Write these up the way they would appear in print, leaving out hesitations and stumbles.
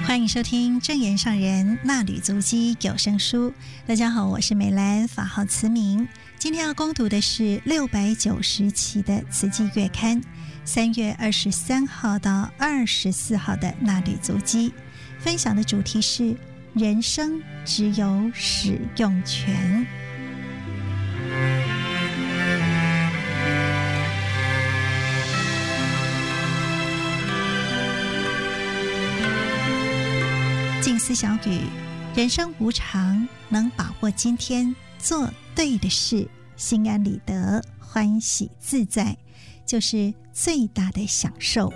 欢迎收听正言上人纳履足迹有声书。大家好，我是美兰，法号慈明。今天要攻读的是690期的慈济月刊3月23号到24号的纳履足迹，分享的主题是人生只有使用权。静思小语：人生无常，能把握今天，做对的事，心安理得，欢喜自在，就是最大的享受。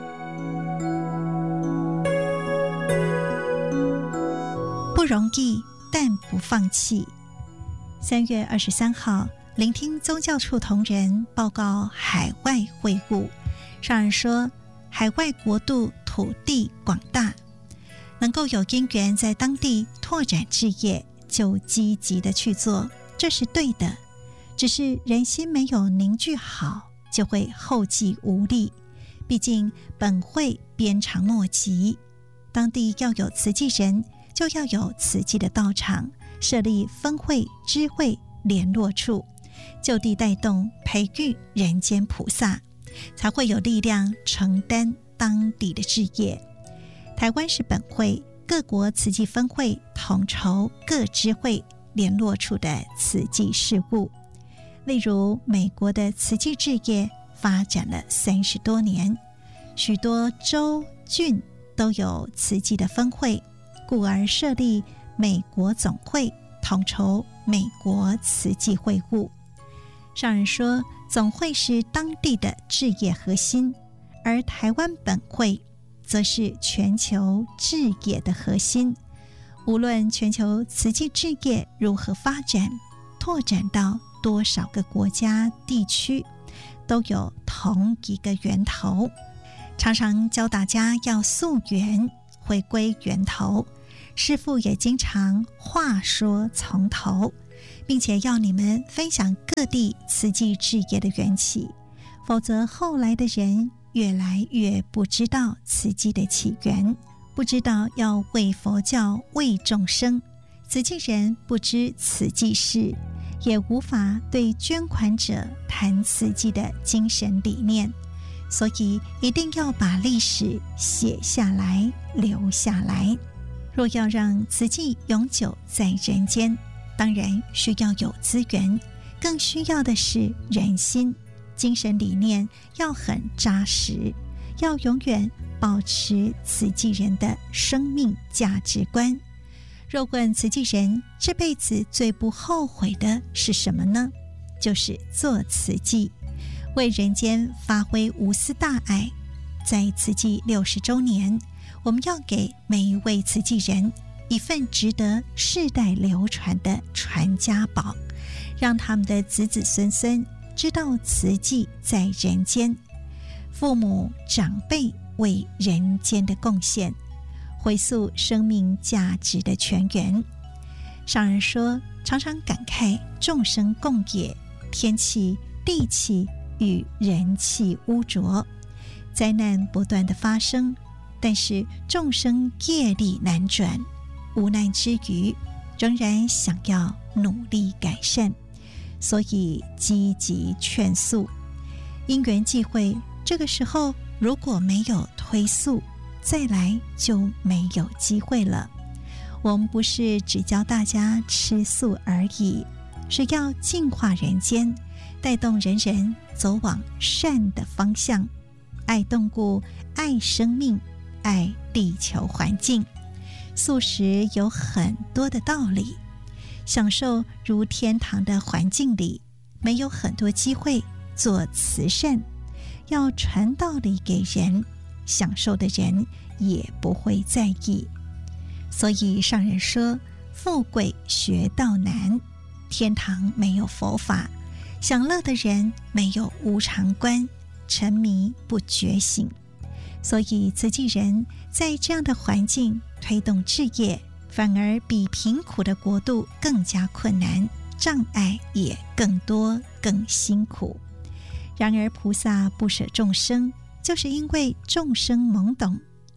不容易，但不放弃。3月23号，聆听宗教处同仁报告海外会务，上人说，海外国度土地广大，能够有因缘在当地拓展志业，就积极的去做，这是对的。只是人心没有凝聚好，就会后继无力。毕竟本会鞭长莫及，当地要有慈济人，就要有慈济的道场，设立分会、支会、联络处，就地带动培育人间菩萨，才会有力量承担当地的志业。台湾是本会，各国慈济分会统筹各支会联络处的慈济事务。例如美国的慈济志业发展了30多年，许多州郡都有慈济的分会，故而设立美国总会，统筹美国慈济会务。上人说，总会是当地的志业核心，而台湾本会则是全球志业的核心。无论全球慈济志业如何发展，拓展到多少个国家地区，都有同一个源头。常常教大家要溯源，回归源头。师父也经常话说从头，并且要你们分享各地慈济志业的缘起，否则后来的人越来越不知道慈济的起源，不知道要为佛教、为众生。慈济人不知慈济事，也无法对捐款者谈慈济的精神理念。所以一定要把历史写下来，留下来。若要让慈济永久在人间，当然需要有资源，更需要的是人心。精神理念要很扎实，要永远保持慈济人的生命价值观。若问慈济人这辈子最不后悔的是什么呢？就是做慈济，为人间发挥无私大爱。在慈济60周年，我们要给每一位慈济人一份值得世代流传的传家宝，让他们的子子孙孙知道慈济在人间，父母长辈为人间的贡献，回溯生命价值的泉源。上人说，常常感慨众生共业，天气、地气与人气污浊，灾难不断的发生，但是众生业力难转，无奈之余，仍然想要努力改善，所以积极劝诉。因缘际会，这个时候如果没有推诉，再来就没有机会了。我们不是只教大家吃素而已，是要净化人间，带动人人走往善的方向，爱动物，爱生命，爱地球环境。素食有很多的道理，享受如天堂的环境里，没有很多机会做慈善。要传道理给人，享受的人也不会在意。所以上人说，富贵学道难，天堂没有佛法，享乐的人没有无常观，沉迷不觉醒。所以慈济人在这样的环境推动志业，反而比贫苦的国度更加困难，障碍也更多，更辛苦。然而菩萨不舍众生，就是因为众生懵懂，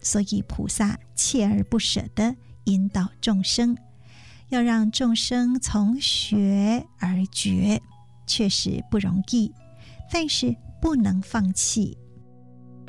所以菩萨锲而不舍地引导众生，要让众生从学而觉，确实不容易，但是不能放弃。